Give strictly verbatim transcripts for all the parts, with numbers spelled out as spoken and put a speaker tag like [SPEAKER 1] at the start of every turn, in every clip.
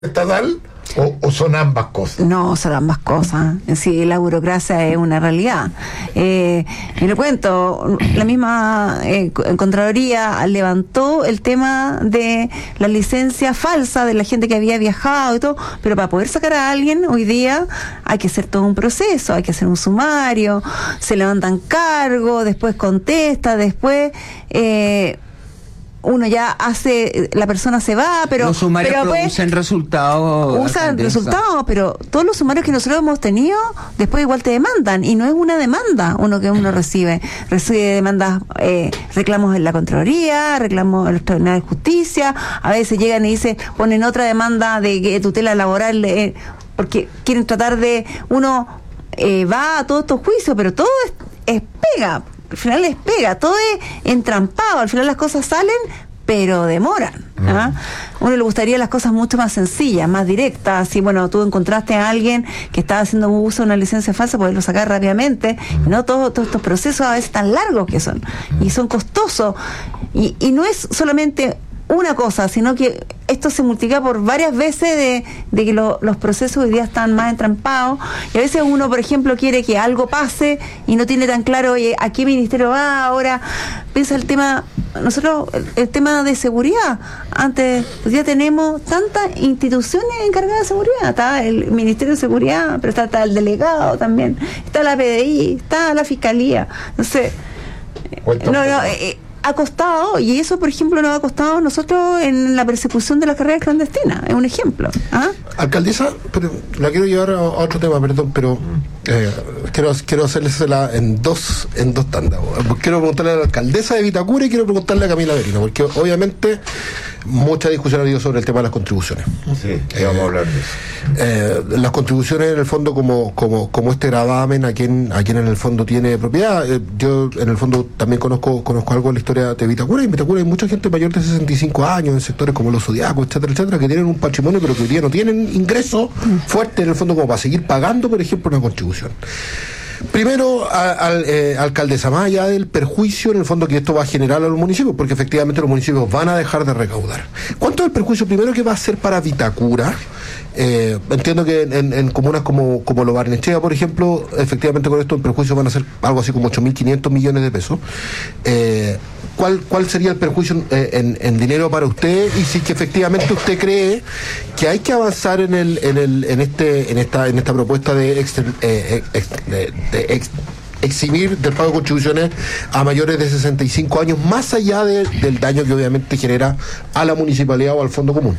[SPEAKER 1] estatal o, o son ambas cosas?
[SPEAKER 2] No, son ambas cosas. Sí, la burocracia es una realidad. Eh, y le cuento, la misma eh, Contraloría levantó el tema de la licencia falsa de la gente que había viajado y todo, pero para poder sacar a alguien hoy día hay que hacer todo un proceso, hay que hacer un sumario, se levantan cargos, después contesta, después... Eh, uno ya hace, la persona se va, pero...
[SPEAKER 3] Los sumarios
[SPEAKER 2] pero
[SPEAKER 3] producen
[SPEAKER 2] pues,
[SPEAKER 3] resultados.
[SPEAKER 2] Usan resultados, pero todos los sumarios que nosotros hemos tenido, después igual te demandan, y no es una demanda uno que uno recibe. Recibe demandas, eh, reclamos en la Contraloría, reclamos en los tribunales de justicia, a veces llegan y dicen, ponen otra demanda de, de tutela laboral, eh, porque quieren tratar de... Uno eh, va a todos estos juicios, pero todo es, es pega. Al final les pega, todo es entrampado, al final las cosas salen, pero demoran. ¿ah? Mm. Uno le gustaría las cosas mucho más sencillas, más directas. Si, bueno, tú encontraste a alguien que estaba haciendo uso de una licencia falsa, poderlo sacar rápidamente. Mm. ¿no? Todos todo estos procesos a veces tan largos que son, y son costosos. Y, y no es solamente una cosa, sino que esto se multiplica por varias veces de, de que lo, los procesos hoy día están más entrampados, y a veces uno, por ejemplo, quiere que algo pase y no tiene tan claro, oye, ¿a qué ministerio va ahora? Piensa el tema, nosotros, el, el tema de seguridad. Antes, hoy día tenemos tantas instituciones encargadas de seguridad, está el Ministerio de Seguridad, pero está, está el delegado también, está la P D I, está la Fiscalía, no sé, no, no, eh, ha costado, y eso, por ejemplo, nos ha costado a nosotros en la persecución de las carreras clandestinas, es un ejemplo. ¿ah?
[SPEAKER 1] Alcaldesa, pero la quiero llevar a, a otro tema, perdón, pero eh, quiero quiero hacerlesela en dos en dos tandas. Quiero preguntarle a la alcaldesa de Vitacura y quiero preguntarle a Camila Avelino, porque obviamente mucha discusión ha habido sobre el tema de las contribuciones.
[SPEAKER 4] Sí, que vamos a hablar de eso.
[SPEAKER 1] Eh, las contribuciones, en el fondo, como como como este gravamen a quien a quien en el fondo tiene propiedad. Eh, yo en el fondo también conozco conozco algo de la historia de Vitacura, y en Vitacura hay mucha gente mayor de sesenta y cinco años en sectores como los Zodiacos, etcétera, etcétera, que tienen un patrimonio pero que hoy día no tienen ingresos fuertes en el fondo como para seguir pagando, por ejemplo, una contribución. Primero, a, a, eh, alcaldesa, más allá del perjuicio en el fondo que esto va a generar a los municipios, porque efectivamente los municipios van a dejar de recaudar. ¿Cuánto es el perjuicio primero que va a ser para Vitacura? Eh, entiendo que en, en comunas como, como Lo Barnechea, por ejemplo, efectivamente con esto el perjuicio van a ser algo así como ocho mil quinientos millones de pesos. Eh, ¿cuál, ¿Cuál sería el perjuicio eh, en, en dinero para usted? Y si que efectivamente usted cree que hay que avanzar en el en el en este en esta en esta propuesta de, exter, eh, ex, de, de ex, eximir del pago de contribuciones a mayores de sesenta y cinco años, más allá de, del daño que obviamente genera a la municipalidad o al fondo común.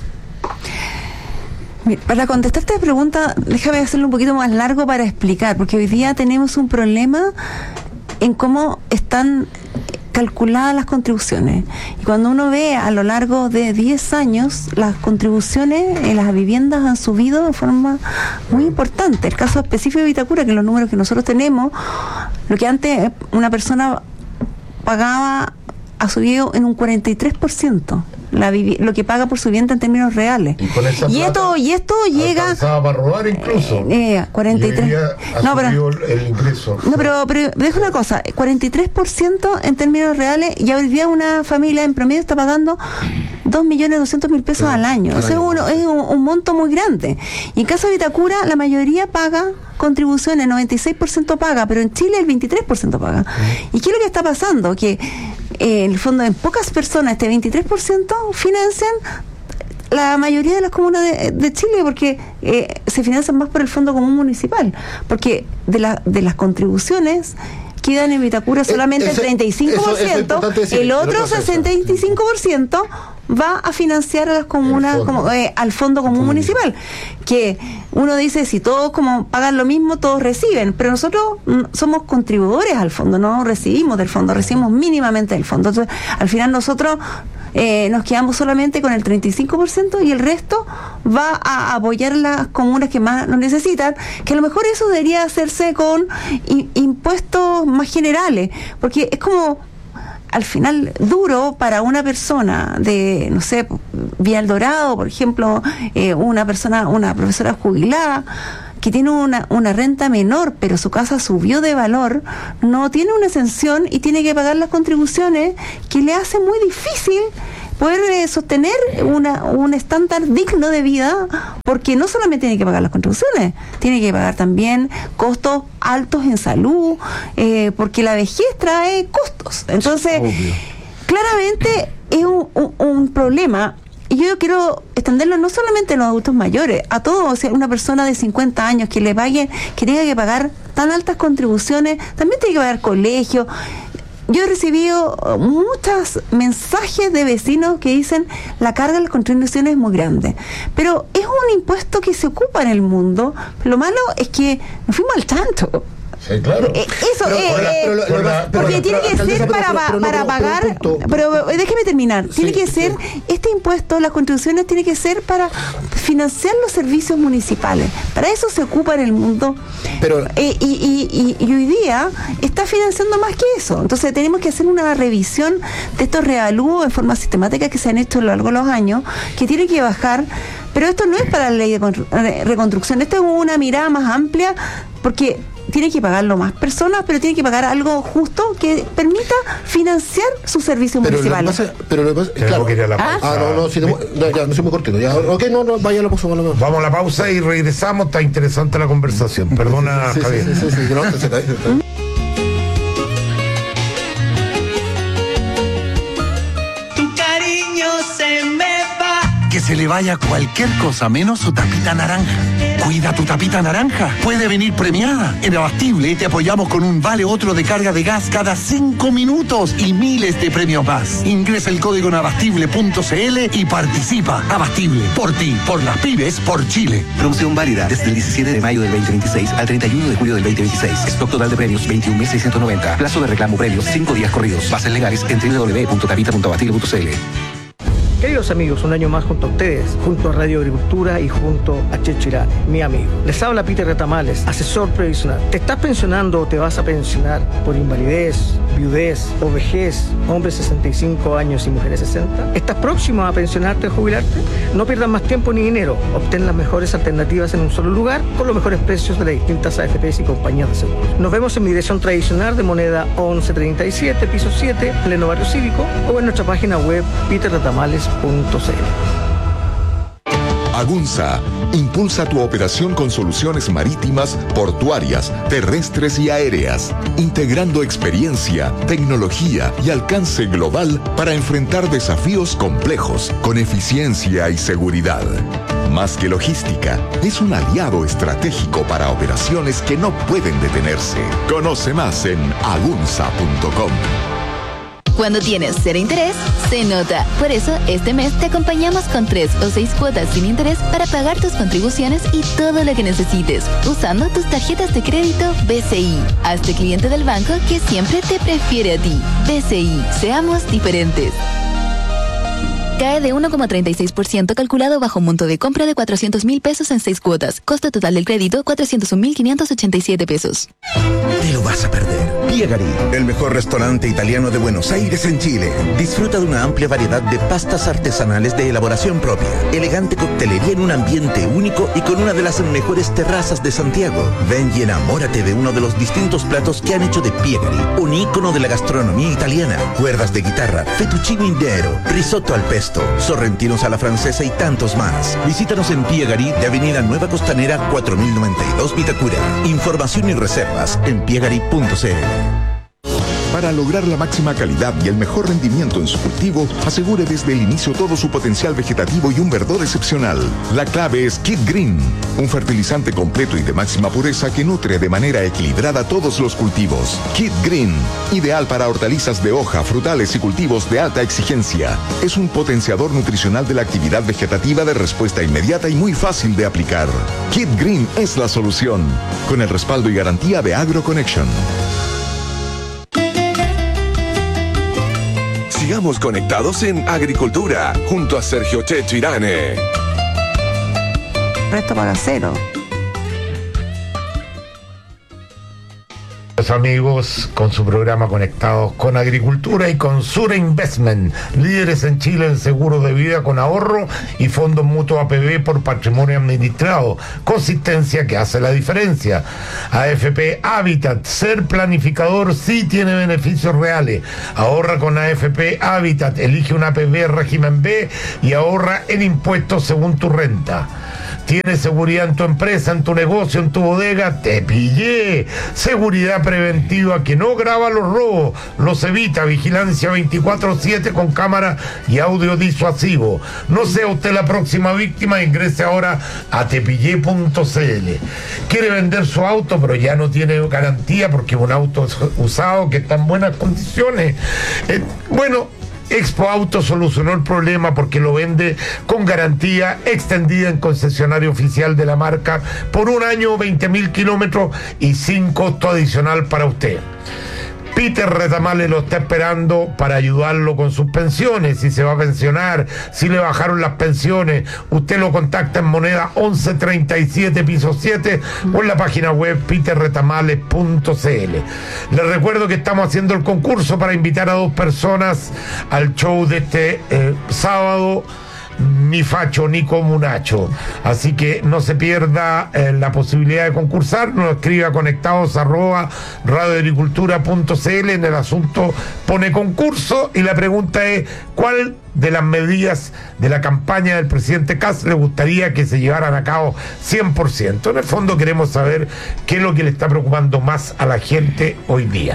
[SPEAKER 2] Mira, para contestarte la pregunta, déjame hacerlo un poquito más largo para explicar, porque hoy día tenemos un problema en cómo están calculadas las contribuciones. Y cuando uno ve a lo largo de diez años, las contribuciones en las viviendas han subido de forma muy importante. El caso específico de Vitacura, que los números que nosotros tenemos, lo que antes una persona pagaba ha subido en un cuarenta y tres por ciento. La vivi- lo que paga por su vivienda en términos reales.
[SPEAKER 1] Y, con esa
[SPEAKER 2] y esto y esto llega
[SPEAKER 1] para robar incluso.
[SPEAKER 2] Eh, cuarenta y tres. No, pero
[SPEAKER 1] el ingreso.
[SPEAKER 2] No, pero pero deja una cosa, cuarenta y tres por ciento en términos reales, y hoy día una familia en promedio está pagando dos millones doscientos mil pesos al año. Eso es, uno, es un, un monto muy grande. Y en caso de Vitacura, la mayoría paga contribuciones, noventa y seis por ciento paga, pero en Chile el veintitrés por ciento paga. ¿Y qué es lo que está pasando? Que eh, en el fondo en pocas personas este veintitrés por ciento financian la mayoría de las comunas de, de Chile, porque eh, se financian más por el Fondo Común Municipal, porque de, la, de las contribuciones quedan en Vitacura solamente ese, el treinta y cinco por ciento, eso, eso decir, el otro sesenta y cinco por ciento va a financiar a las comunas, como, eh, al Fondo Común Municipal, que uno dice, si todos como pagan lo mismo, todos reciben, pero nosotros mm, somos contribuidores al fondo, no recibimos del fondo, recibimos mínimamente del fondo. Entonces, al final nosotros eh, nos quedamos solamente con el treinta y cinco por ciento y el resto va a apoyar las comunas que más lo necesitan, que a lo mejor eso debería hacerse con i- impuestos más generales, porque es como al final duro para una persona de, no sé, Villa El Dorado, por ejemplo, eh, una persona, una profesora jubilada que tiene una, una renta menor, pero su casa subió de valor, no tiene una exención y tiene que pagar las contribuciones, que le hace muy difícil poder eh, sostener una, un estándar digno de vida, porque no solamente tiene que pagar las contribuciones, tiene que pagar también costos altos en salud, eh, porque la vejez trae costos. Entonces, obvio, claramente es un, un, un problema. Y yo quiero extenderlo no solamente a los adultos mayores, a todos. O sea, una persona de cincuenta años que le paguen, que tenga que pagar tan altas contribuciones, también tiene que pagar colegio. Yo he recibido muchos mensajes de vecinos que dicen la carga de las contribuciones es muy grande. Pero es un impuesto que se ocupa en el mundo. Lo malo es que nos fuimos al chancho.
[SPEAKER 3] Sí, claro.
[SPEAKER 2] Eh, eso, pero, eh, pero, pero, pero, porque pero, tiene que ser para, pero, para no, pagar, pero, pero déjeme terminar, sí, tiene que ser, sí. Este impuesto, las contribuciones, tiene que ser para financiar los servicios municipales. Para eso se ocupa en el mundo. Pero, eh, y, y, y, y hoy día está financiando más que eso. Entonces tenemos que hacer una revisión de estos reavalúos en forma sistemática que se han hecho a lo largo de los años, que tiene que bajar. Pero esto no es para la ley de reconstrucción, esto es una mirada más amplia, porque tiene que pagarlo más personas, pero tiene que pagar algo justo que permita financiar sus servicios pero municipales.
[SPEAKER 1] Lo pasa, pero lo que pasa, claro. Que ir a la pausa. Ah, no, no, si no, ya, no soy muy cortito. Ya, ok, no, no, vaya a la pausa. Vamos,
[SPEAKER 3] vamos a la pausa y regresamos. Está interesante la conversación. Perdona,
[SPEAKER 1] sí, sí, Javier. Sí, sí, sí, sí, no, sí, sí.
[SPEAKER 4] Tu cariño se me va.
[SPEAKER 5] Que se le vaya cualquier cosa menos su tapita naranja. Cuida tu tapita naranja. Puede venir premiada. En Abastible te apoyamos con un vale otro de carga de gas cada cinco minutos y miles de premios más. Ingresa el código en abastible punto c l y participa. Abastible. Por ti, por las pymes, por Chile.
[SPEAKER 6] Promoción válida desde el diecisiete de mayo del veinte veintiséis al treinta y uno de julio del veinte veintiséis. Stock total de premios veintiún mil seiscientos noventa. Plazo de reclamo premios cinco días corridos. Bases legales en doble u doble u doble u punto tapita punto abastible punto c l.
[SPEAKER 7] Queridos amigos, un año más junto a ustedes, junto a Radio Agricultura y junto a Checho Irán, mi amigo. Les habla Peter Retamales, asesor previsional. ¿Te estás pensionando o te vas a pensionar por invalidez, viudez o vejez, hombres sesenta y cinco años y mujeres sesenta? ¿Estás próximo a pensionarte o jubilarte? No pierdas más tiempo ni dinero. Obtén las mejores alternativas en un solo lugar con los mejores precios de las distintas A F Pes y compañías de seguros. Nos vemos en mi dirección tradicional de Moneda once treinta y siete, piso siete, pleno barrio cívico, o en nuestra página web peter retamales punto c l.
[SPEAKER 8] Agunza impulsa tu operación con soluciones marítimas, portuarias, terrestres y aéreas, integrando experiencia, tecnología y alcance global para enfrentar desafíos complejos con eficiencia y seguridad. Más que logística, es un aliado estratégico para operaciones que no pueden detenerse. Conoce más en agunza punto com.
[SPEAKER 9] Cuando tienes cero interés, se nota. Por eso, este mes te acompañamos con tres o seis cuotas sin interés para pagar tus contribuciones y todo lo que necesites, usando tus tarjetas de crédito B C I. Hazte cliente del banco que siempre te prefiere a ti. B C I. Seamos diferentes. Cae de uno coma treinta y seis por ciento calculado bajo un monto de compra de cuatrocientos mil pesos en seis cuotas. Costo total del crédito, cuatrocientos un mil quinientos ochenta y siete pesos.
[SPEAKER 10] Te lo vas a perder. Piegari, el mejor restaurante italiano de Buenos Aires en Chile. Disfruta de una amplia variedad de pastas artesanales de elaboración propia, elegante coctelería en un ambiente único y con una de las mejores terrazas de Santiago. Ven y enamórate de uno de los distintos platos que han hecho de Piegari, un ícono de la gastronomía italiana. Cuerdas de guitarra, fettuccine indero, risotto al pesto, sorrentinos a la francesa y tantos más. Visítanos en Piegari de Avenida Nueva Costanera cuatro mil noventa y dos Vitacura. Información y reservas en piegari punto c l.
[SPEAKER 8] Para lograr la máxima calidad y el mejor rendimiento en su cultivo, asegure desde el inicio todo su potencial vegetativo y un verdor excepcional. La clave es Kid Green, un fertilizante completo y de máxima pureza que nutre de manera equilibrada todos los cultivos. Kid Green, ideal para hortalizas de hoja, frutales y cultivos de alta exigencia. Es un potenciador nutricional de la actividad vegetativa de respuesta inmediata y muy fácil de aplicar. Kid Green es la solución, con el respaldo y garantía de AgroConnection.
[SPEAKER 11] Sigamos conectados en Agricultura, junto a Sergio Checho Irane.
[SPEAKER 2] Resto para cero.
[SPEAKER 3] Los amigos con su programa Conectados con Agricultura y con Sura Investment, líderes en Chile en seguro de vida con ahorro y fondos mutuos A P B por patrimonio administrado. Consistencia que hace la diferencia. A F P Habitat, ser planificador sí tiene beneficios reales. Ahorra con A F P Habitat, elige un A P B régimen B y ahorra en impuestos según tu renta. ¿Tienes seguridad en tu empresa, en tu negocio, en tu bodega? ¡Te pillé! Seguridad preventiva que no graba los robos, los evita. Vigilancia veinticuatro siete con cámara y audio disuasivo. No sea usted la próxima víctima, ingrese ahora a tepillé punto c l. ¿Quiere vender su auto pero ya no tiene garantía porque es un auto usado que está en buenas condiciones? Eh, bueno... Expo Auto solucionó el problema porque lo vende con garantía extendida en concesionario oficial de la marca por un año, veinte mil kilómetros y sin costo adicional para usted. Peter Retamales lo está esperando para ayudarlo con sus pensiones, si se va a pensionar, si le bajaron las pensiones. Usted lo contacta en moneda once treinta y siete piso siete o en la página web peter retamales punto c l. Les recuerdo que estamos haciendo el concurso para invitar a dos personas al show de este eh, sábado. Ni facho ni comunacho, así que no se pierda eh, la posibilidad de concursar. Nos escribe a conectados arroba radioagricultura punto c l. En el asunto pone concurso y la pregunta es: ¿cuál de las medidas de la campaña del presidente Kast le gustaría que se llevaran a cabo cien por ciento? En el fondo queremos saber qué es lo que le está preocupando más a la gente hoy día.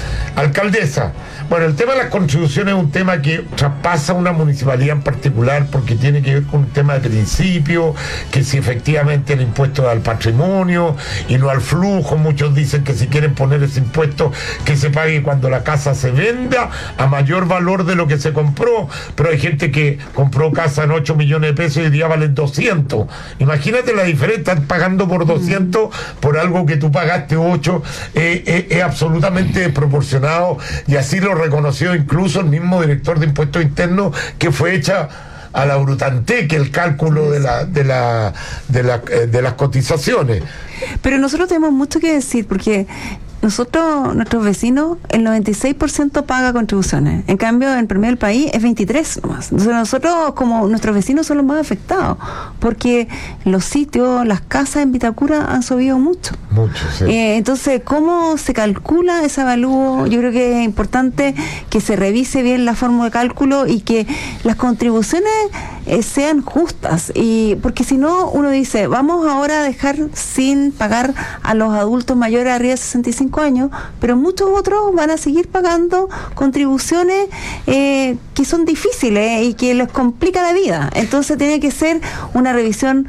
[SPEAKER 3] Alcaldesa, bueno, el tema de las contribuciones es un tema que traspasa una municipalidad en particular porque tiene que ver con un tema de principio, que si efectivamente el impuesto es al patrimonio y no al flujo. Muchos dicen que si quieren poner ese impuesto que se pague cuando la casa se venda a mayor valor de lo que se compró, pero hay gente que compró casa en ocho millones de pesos y hoy día valen doscientos. Imagínate la diferencia, están pagando por doscientos por algo que tú pagaste ocho, eh, eh, es absolutamente desproporcionado. Y así lo reconoció incluso el mismo director de impuestos internos, que fue hecha a la Brutantec el cálculo de la de la de la eh, de las cotizaciones.
[SPEAKER 2] Pero nosotros tenemos mucho que decir porque nosotros, nuestros vecinos, el noventa y seis por ciento paga contribuciones. En cambio, en promedio del país es veintitrés por ciento nomás. Entonces nosotros, como nuestros vecinos, son los más afectados, porque los sitios, las casas en Vitacura han subido mucho.
[SPEAKER 3] Mucho, sí.
[SPEAKER 2] Eh, entonces, ¿cómo se calcula ese avalúo? Yo creo que es importante que se revise bien la fórmula de cálculo y que las contribuciones eh, sean justas. Y porque si no, uno dice, vamos ahora a dejar sin pagar a los adultos mayores arriba de sesenta y cinco años, pero muchos otros van a seguir pagando contribuciones eh, que son difíciles y que les complica la vida. Entonces tiene que ser una revisión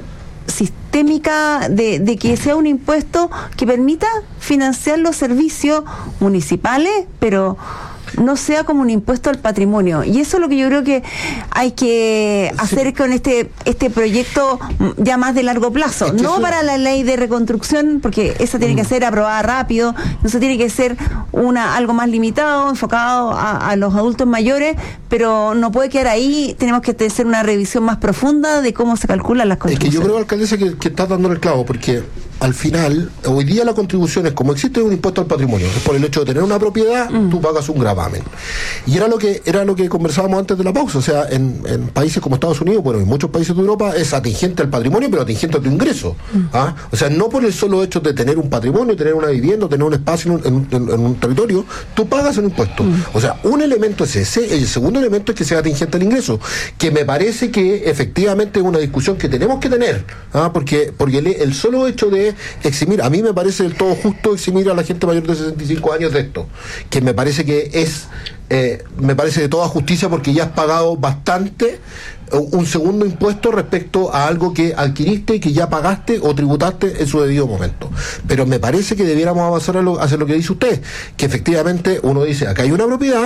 [SPEAKER 2] sistémica de, de que sea un impuesto que permita financiar los servicios municipales, pero no sea como un impuesto al patrimonio. Y eso es lo que yo creo que hay que hacer sí. con este este proyecto ya más de largo plazo. Es que no eso... para la ley de reconstrucción, porque esa tiene mm. que ser aprobada rápido, no se tiene que ser una algo más limitado, enfocado a, a los adultos mayores, pero no puede quedar ahí. Tenemos que hacer una revisión más profunda de cómo se calculan las contribuciones.
[SPEAKER 1] Es que yo creo, alcaldesa, que, que está dando el clavo, porque al final, hoy día la contribución es como existe un impuesto al patrimonio, es por el hecho de tener una propiedad, mm. tú pagas un gravamen. Y era lo que era lo que conversábamos antes de la pausa, o sea, en, en países como Estados Unidos, bueno, en muchos países de Europa es atingente al patrimonio, pero atingente a tu ingreso. Mm. ¿ah? O sea, no por el solo hecho de tener un patrimonio, tener una vivienda, tener un espacio en un, en, en un territorio, tú pagas un impuesto. Mm. O sea, un elemento es ese, el segundo elemento es que sea atingente al ingreso, que me parece que efectivamente es una discusión que tenemos que tener, ¿ah? porque, porque el, el solo hecho de eximir, a mí me parece del todo justo eximir a la gente mayor de sesenta y cinco años de esto, que me parece que es eh, me parece de toda justicia, porque ya has pagado bastante un segundo impuesto respecto a algo que adquiriste y que ya pagaste o tributaste en su debido momento. Pero me parece que debiéramos avanzar a lo, hacia lo que dice usted, que efectivamente uno dice, acá hay una propiedad,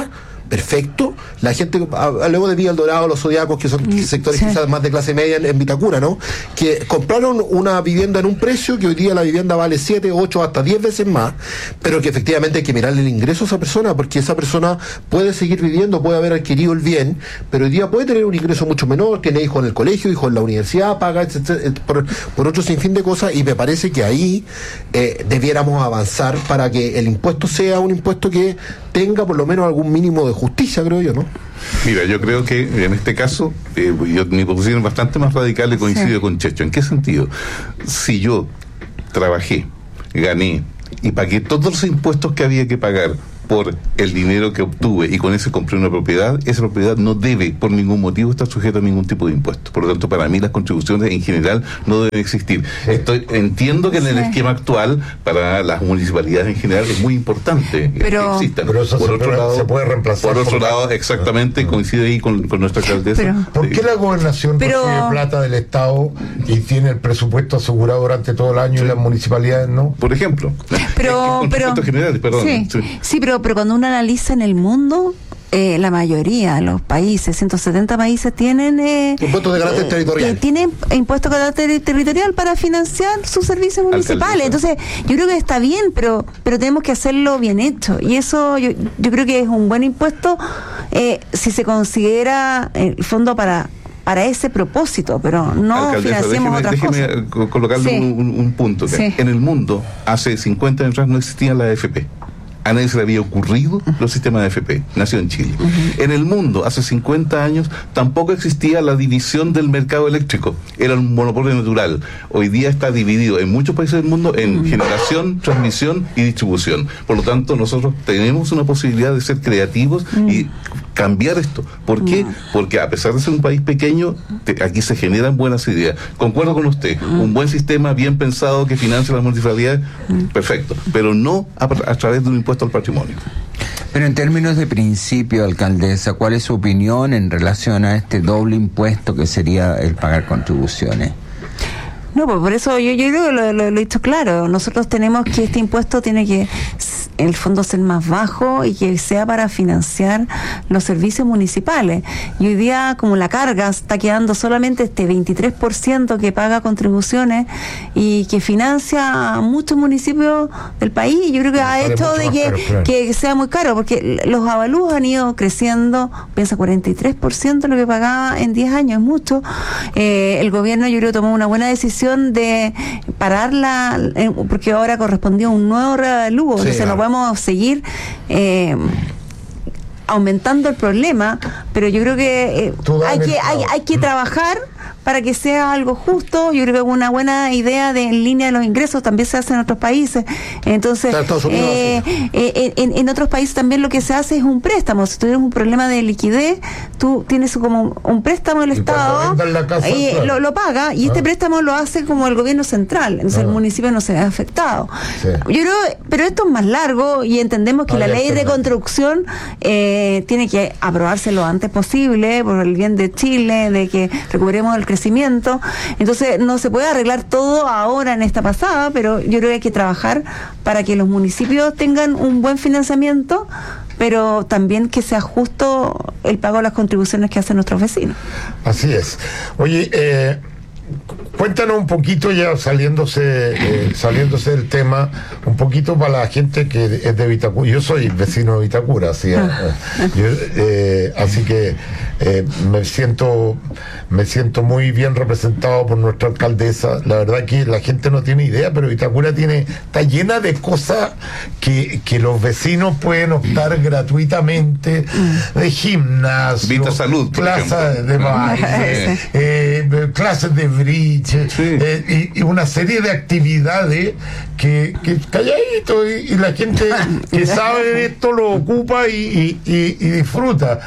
[SPEAKER 1] perfecto. La gente, luego de Villa El Dorado, los Zodiacos, que son sectores sí. quizás más de clase media en, en Vitacura, ¿no? Que compraron una vivienda en un precio que hoy día la vivienda vale siete, ocho, hasta diez veces más, pero que efectivamente hay que mirarle el ingreso a esa persona, porque esa persona puede seguir viviendo, puede haber adquirido el bien, pero hoy día puede tener un ingreso mucho menor, tiene hijos en el colegio, hijos en la universidad, paga, etcétera, por, por otro sinfín de cosas, y me parece que ahí eh, debiéramos avanzar para que el impuesto sea un impuesto que tenga por lo menos algún mínimo de justicia, creo yo, ¿no?
[SPEAKER 12] Mira, yo creo que en este caso eh, yo, mi posición es bastante más radical y coincide sí. con Checho. ¿En qué sentido? Si yo trabajé, gané y pagué todos los impuestos que había que pagar por el dinero que obtuve y con eso compré una propiedad, esa propiedad no debe por ningún motivo estar sujeta a ningún tipo de impuesto. Por lo tanto, para mí las contribuciones en general no deben existir. Estoy, entiendo que en el sí. esquema actual para las municipalidades en general es muy importante
[SPEAKER 2] pero,
[SPEAKER 12] que existan.
[SPEAKER 3] Pero eso
[SPEAKER 12] por
[SPEAKER 3] se,
[SPEAKER 12] otro
[SPEAKER 3] puede,
[SPEAKER 12] lado,
[SPEAKER 3] se puede reemplazar.
[SPEAKER 12] Por otro por lado, la... exactamente, coincide ahí con, con nuestra alcaldesa.
[SPEAKER 3] Pero, ¿por qué la gobernación
[SPEAKER 2] pero,
[SPEAKER 3] recibe plata del Estado y tiene el presupuesto asegurado durante todo el año sí. y las municipalidades no?
[SPEAKER 12] Por ejemplo.
[SPEAKER 2] Pero, pero
[SPEAKER 12] generales, perdón.
[SPEAKER 2] Sí, sí. sí, pero, pero cuando uno analiza en el mundo, eh, la mayoría de los países, ciento setenta países, tienen eh,
[SPEAKER 1] impuestos de carácter eh, territorial.
[SPEAKER 2] Eh, tienen impuestos de carácter territorial para financiar sus servicios municipales. Entonces, yo creo que está bien, pero pero tenemos que hacerlo bien hecho. Y eso yo, yo creo que es un buen impuesto eh, si se considera el fondo para para ese propósito, pero no Alcaldesa, financiemos déjeme, otras
[SPEAKER 12] déjeme
[SPEAKER 2] cosas.
[SPEAKER 12] Colocarle sí. un, un punto. Sí. En el mundo, hace cincuenta años atrás no existía la A F P. A nadie se le había ocurrido los sistemas de A F P. Nació en Chile. Uh-huh. En el mundo, hace cincuenta años, tampoco existía la división del mercado eléctrico. Era un monopolio natural. Hoy día está dividido en muchos países del mundo en uh-huh. generación, transmisión y distribución. Por lo tanto, nosotros tenemos una posibilidad de ser creativos uh-huh. y cambiar esto. ¿Por qué? Uh-huh. Porque a pesar de ser un país pequeño, te, aquí se generan buenas ideas. Concuerdo con usted. Uh-huh. Un buen sistema bien pensado que financie las municipalidades, uh-huh. perfecto. Pero no a, a través de un impuesto al patrimonio.
[SPEAKER 13] Pero en términos de principio, alcaldesa, ¿cuál es su opinión en relación a este doble impuesto que sería el pagar contribuciones?
[SPEAKER 2] No, pues por eso yo, yo creo que lo, lo, lo he dicho claro. Nosotros tenemos que este impuesto tiene que, en el fondo, ser más bajo y que sea para financiar los servicios municipales. Y hoy día, como la carga está quedando solamente este veintitrés por ciento que paga contribuciones y que financia a muchos municipios del país, yo creo que ha hecho de que, caro, claro. que sea muy caro, porque los avalúos han ido creciendo, piensa, cuarenta y tres por ciento lo que pagaba en diez años, es mucho. Eh, el gobierno, yo creo, tomó una buena decisión de pararla, eh, porque ahora correspondía un nuevo reavalúo, sí, entonces no podemos seguir eh, aumentando el problema, pero yo creo que eh, hay que hay, hay que trabajar para que sea algo justo. Yo creo que una buena idea de en línea de los ingresos también se hace en otros países. Entonces, eh, eh, en, en otros países también lo que se hace es un préstamo. Si tú tienes un problema de liquidez, tú tienes como un préstamo del Estado,
[SPEAKER 3] la casa,
[SPEAKER 2] eh,
[SPEAKER 3] claro.
[SPEAKER 2] lo, lo paga, y ah. este préstamo lo hace como el gobierno central, entonces ah. el municipio no se ve afectado. Sí. Yo creo, pero esto es más largo y entendemos que ah, la ley de construcción eh, tiene que aprobarse lo antes posible por el bien de Chile, de que recuperemos el crecimiento. Entonces no se puede arreglar todo ahora en esta pasada, pero yo creo que hay que trabajar para que los municipios tengan un buen financiamiento, pero también que sea justo el pago de las contribuciones que hacen nuestros vecinos.
[SPEAKER 3] Así es. Oye, eh, cuéntanos un poquito, ya saliéndose eh, saliéndose del tema, un poquito para la gente que es de Vitacura. Yo soy vecino de Vitacura, así, eh, yo, eh, así que eh, me siento me siento muy bien representado por nuestra alcaldesa. La verdad que la gente no tiene idea, pero Vitacura tiene está llena de cosas que, que los vecinos pueden optar gratuitamente, de gimnasio,
[SPEAKER 12] Vita Salud,
[SPEAKER 3] clases de baile, eh, clases de bridge, sí. eh, y, y una serie de actividades que, que calladito, y, y la gente que sabe de esto lo ocupa y, y, y, y disfruta.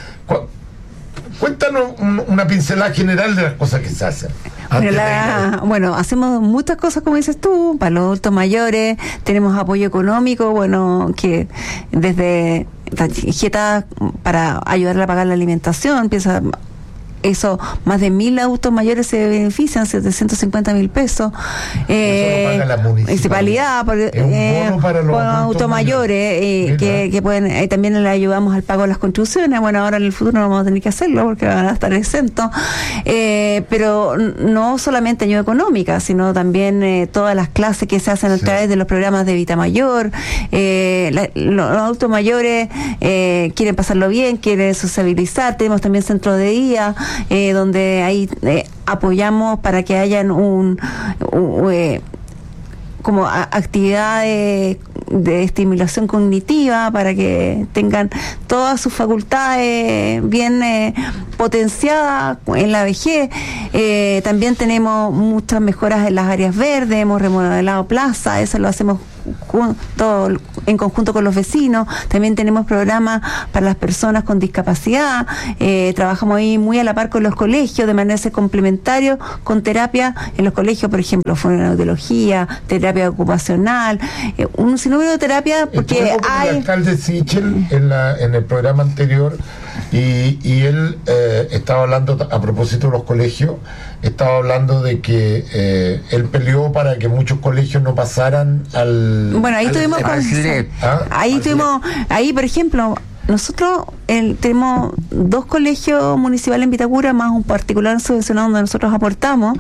[SPEAKER 3] Cuéntanos un, una pincelada general de las cosas que se hacen.
[SPEAKER 2] Bueno, la, bueno, hacemos muchas cosas, como dices tú, para los adultos mayores. Tenemos apoyo económico, bueno, que desde tarjetas para ayudar a pagar la alimentación, empieza eso, más de mil autos mayores se benefician, setecientos cincuenta mil pesos. Eh,
[SPEAKER 3] eso lo paga la municipalidad.
[SPEAKER 2] Por,
[SPEAKER 3] es un
[SPEAKER 2] eh,
[SPEAKER 3] bono para los
[SPEAKER 2] por autos mayores, eh, que, que pueden, eh, también le ayudamos al pago de las contribuciones. Bueno, ahora en el futuro no vamos a tener que hacerlo porque van a estar exentos. Eh, pero no solamente ayuda económica, sino también eh, todas las clases que se hacen a sí. través de los programas de Vita Mayor. Eh, la, los adultos mayores eh, quieren pasarlo bien, quieren sociabilizar. Tenemos también centros de día, eh, donde ahí eh, apoyamos para que hayan un, un eh, como a, actividades de estimulación cognitiva para que tengan todas sus facultades bien eh, potenciadas en la vejez. Eh, también tenemos muchas mejoras en las áreas verdes, hemos remodelado plazas, eso lo hacemos junto, en conjunto con los vecinos. También tenemos programas para las personas con discapacidad, eh, trabajamos ahí muy a la par con los colegios de manera complementaria con terapia en los colegios, por ejemplo, fonoaudiología, terapia ocupacional, eh, un sinnúmero de terapia porque hay...
[SPEAKER 3] El alcalde Sichel en, la, en el programa anterior y, y él eh, estaba hablando a propósito de los colegios, estaba hablando de que eh, él peleó para que muchos colegios no pasaran al...
[SPEAKER 2] Bueno, ahí
[SPEAKER 3] al,
[SPEAKER 2] tuvimos...
[SPEAKER 3] al,
[SPEAKER 2] con,
[SPEAKER 3] al, ¿ah?
[SPEAKER 2] Ahí tuvimos... Ahí, por ejemplo... Nosotros el, tenemos dos colegios municipales en Vitacura, más un particular subvencionado donde nosotros aportamos,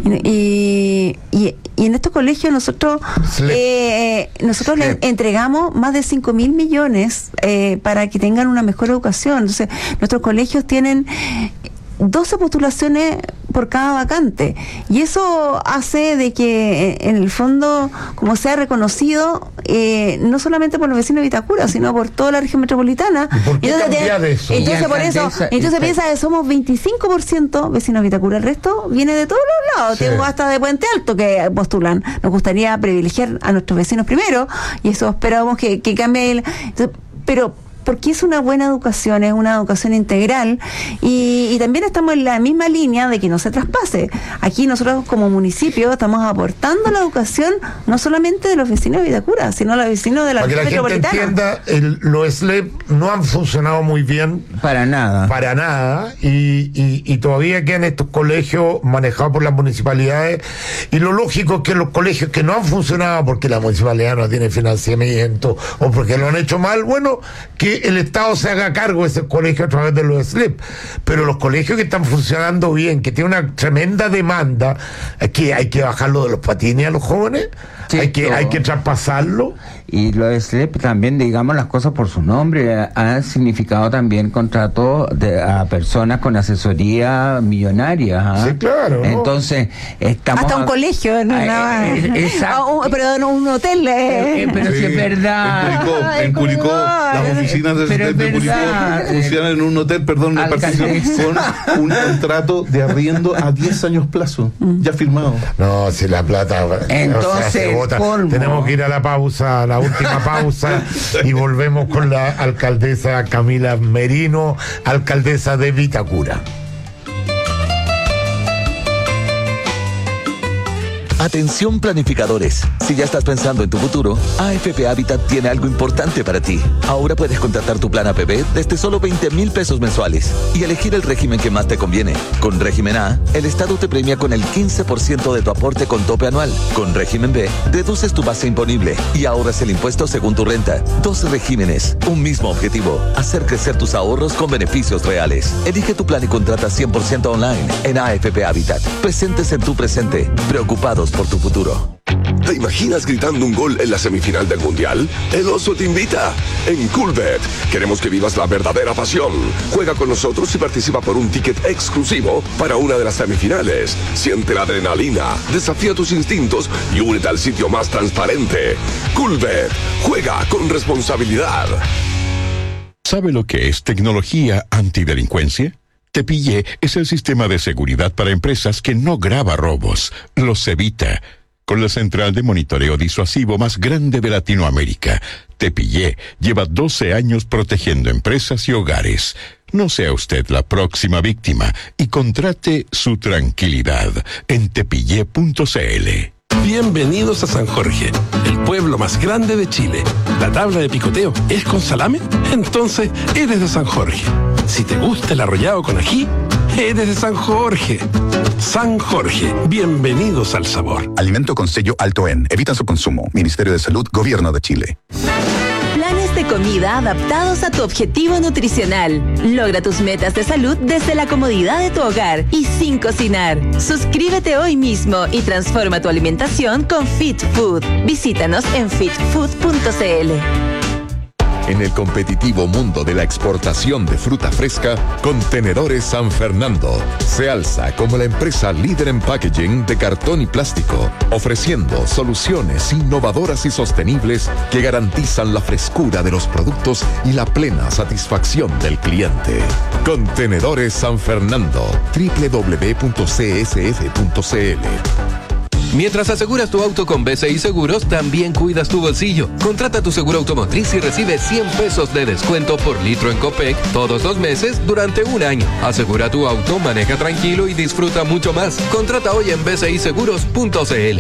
[SPEAKER 2] y, y, y en estos colegios nosotros eh, nosotros le entregamos más de cinco mil millones eh, para que tengan una mejor educación. Entonces, nuestros colegios tienen doce postulaciones por cada vacante, y eso hace de que en el fondo como sea reconocido eh, no solamente por los vecinos de Vitacura, sino por toda la región metropolitana.
[SPEAKER 3] ¿Por qué
[SPEAKER 2] entonces,
[SPEAKER 3] cambiar
[SPEAKER 2] de,
[SPEAKER 3] eso?
[SPEAKER 2] entonces por eso entonces piensa que somos veinticinco por ciento vecinos de Vitacura, el resto viene de todos los lados. Sí. Tengo hasta de Puente Alto que postulan. Nos gustaría privilegiar a nuestros vecinos primero, y eso esperamos que, que cambie el, entonces, pero porque es una buena educación, es una educación integral, y, y también estamos en la misma línea de que no se traspase. Aquí nosotros como municipio estamos aportando la educación no solamente de los vecinos de Vitacura, sino de los vecinos de la región metropolitana.
[SPEAKER 3] Para que la gente entienda, el, los S L E P no han funcionado muy bien.
[SPEAKER 13] Para nada.
[SPEAKER 3] Para nada, y, y, y todavía quedan estos colegios manejados por las municipalidades, y lo lógico es que los colegios que no han funcionado porque la municipalidad no tiene financiamiento o porque lo han hecho mal, bueno, que el Estado se haga cargo de ese colegio a través de los S L E P, pero los colegios que están funcionando bien, que tienen una tremenda demanda, que hay que bajarlo de los patines a los jóvenes, sí, hay que hay que traspasarlo.
[SPEAKER 13] Y los S L E P también, digamos las cosas por su nombre, han significado también contratos de, a personas con asesoría millonaria. ¿eh?
[SPEAKER 3] Sí, claro.
[SPEAKER 13] Entonces, estamos...
[SPEAKER 2] Hasta un a... colegio, no,
[SPEAKER 13] ah,
[SPEAKER 2] eh,
[SPEAKER 13] eh, exacto.
[SPEAKER 2] Un, perdón, un hotel. Eh.
[SPEAKER 13] Eh, pero sí, si es verdad.
[SPEAKER 12] En Curicó, en Curicó las oficinas de, de, de Curicó funcionan en un hotel, perdón, me participo, con un contrato de arriendo a diez años plazo, mm. ya firmado.
[SPEAKER 3] No, si la plata...
[SPEAKER 13] Entonces, o sea, se vota.
[SPEAKER 3] Tenemos que ir a la pausa, a la última pausa, y volvemos con la alcaldesa Camila Merino, alcaldesa de Vitacura.
[SPEAKER 14] Atención planificadores, si ya estás pensando en tu futuro, A F P Habitat tiene algo importante para ti. Ahora puedes contratar tu plan A P B desde solo veinte mil pesos mensuales y elegir el régimen que más te conviene. Con régimen A, el Estado te premia con el quince por ciento de tu aporte con tope anual. Con régimen B, deduces tu base imponible y ahorras el impuesto según tu renta. Dos regímenes, un mismo objetivo, hacer crecer tus ahorros con beneficios reales. Elige tu plan y contrata cien por ciento online en A F P Habitat. Presentes en tu presente, preocupados por tu futuro.
[SPEAKER 11] ¿Te imaginas gritando un gol en la semifinal del Mundial? El Oso te invita. En Coolbet queremos que vivas la verdadera pasión. Juega con nosotros y participa por un ticket exclusivo para una de las semifinales. Siente la adrenalina, desafía tus instintos y únete al sitio más transparente. Coolbet. Juega con responsabilidad.
[SPEAKER 15] ¿Sabe lo que es tecnología antidelincuencia? Tepillé es el sistema de seguridad para empresas que no graba robos, los evita. Con la central de monitoreo disuasivo más grande de Latinoamérica, Tepillé lleva doce años protegiendo empresas y hogares. No sea usted la próxima víctima y contrate su tranquilidad en tepillé punto c l.
[SPEAKER 16] Bienvenidos a San Jorge, el pueblo más grande de Chile. ¿La tabla de picoteo es con salame? Entonces eres de San Jorge. Si te gusta el arrollado con ají, Es desde San Jorge. San Jorge, bienvenidos al sabor.
[SPEAKER 17] Alimento con sello alto en. Evita su consumo. Ministerio de Salud, Gobierno de Chile.
[SPEAKER 18] Planes de comida adaptados a tu objetivo nutricional. Logra tus metas de salud desde la comodidad de tu hogar y sin cocinar. Suscríbete hoy mismo y transforma tu alimentación con Fit Food. Visítanos en fit food punto c l.
[SPEAKER 19] En el competitivo mundo de la exportación de fruta fresca, Contenedores San Fernando se alza como la empresa líder en packaging de cartón y plástico, ofreciendo soluciones innovadoras y sostenibles que garantizan la frescura de los productos y la plena satisfacción del cliente. Contenedores San Fernando, doble u doble u doble u punto c s f punto c l.
[SPEAKER 20] Mientras aseguras tu auto con B C I Seguros, también cuidas tu bolsillo. Contrata tu seguro automotriz y recibe cien pesos de descuento por litro en Copec todos los meses durante un año. Asegura tu auto, maneja tranquilo y disfruta mucho más. Contrata hoy en b c i seguros punto c l.